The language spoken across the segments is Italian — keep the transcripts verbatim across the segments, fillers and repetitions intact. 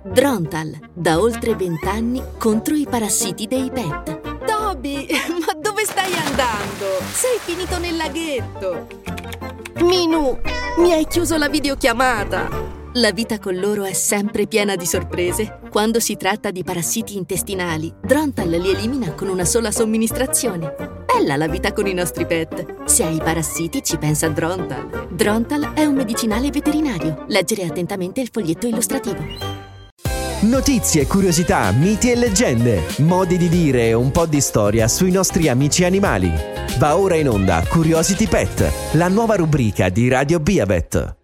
Drontal, da oltre vent'anni contro i parassiti dei pet. Toby, ma dove stai andando? Sei finito nel laghetto. Minù, mi hai chiuso la videochiamata. La vita con loro è sempre piena di sorprese. Quando si tratta di parassiti intestinali, Drontal li elimina con una sola somministrazione. Bella la vita con i nostri pet. Se hai parassiti ci pensa Drontal. Drontal è un medicinale veterinario. Leggere attentamente il foglietto illustrativo. Notizie, curiosità, miti e leggende, modi di dire e un po' di storia sui nostri amici animali. Va ora in onda Curiosity Pet, la nuova rubrica di Radio Beabet.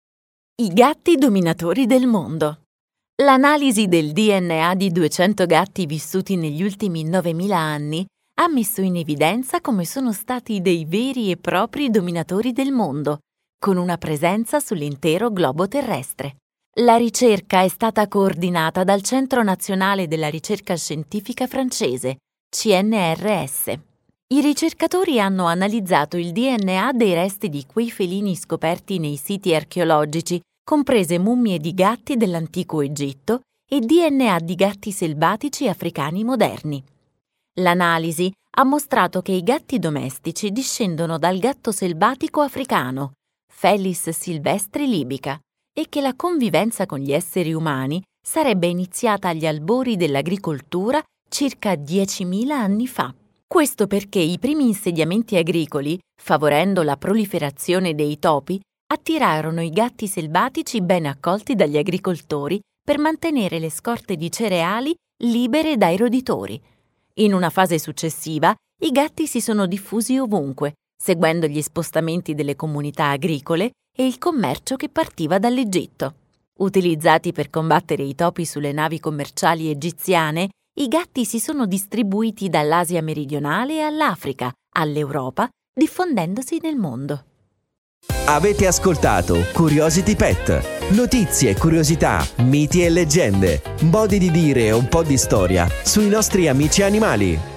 I gatti dominatori del mondo. L'analisi del D N A di duecento gatti vissuti negli ultimi novemila anni ha messo in evidenza come sono stati dei veri e propri dominatori del mondo, con una presenza sull'intero globo terrestre. La ricerca è stata coordinata dal Centro Nazionale della Ricerca Scientifica francese, C N R S. I ricercatori hanno analizzato il D N A dei resti di quei felini scoperti nei siti archeologici, comprese mummie di gatti dell'antico Egitto e D N A di gatti selvatici africani moderni. L'analisi ha mostrato che i gatti domestici discendono dal gatto selvatico africano, Felis silvestri libica, e che la convivenza con gli esseri umani sarebbe iniziata agli albori dell'agricoltura circa diecimila anni fa. Questo perché i primi insediamenti agricoli, favorendo la proliferazione dei topi, attirarono i gatti selvatici ben accolti dagli agricoltori per mantenere le scorte di cereali libere dai roditori. In una fase successiva, i gatti si sono diffusi ovunque, seguendo gli spostamenti delle comunità agricole e il commercio che partiva dall'Egitto. Utilizzati per combattere i topi sulle navi commerciali egiziane, i gatti si sono distribuiti dall'Asia meridionale all'Africa, all'Europa, diffondendosi nel mondo. Avete ascoltato Curiosity Pet. Notizie, curiosità, miti e leggende, modi di dire e un po' di storia sui nostri amici animali.